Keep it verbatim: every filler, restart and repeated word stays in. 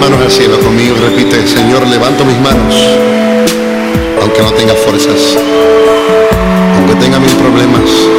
manos al cielo conmigo, repite: Señor, levanto mis manos, aunque no tenga fuerzas, aunque tenga mil problemas,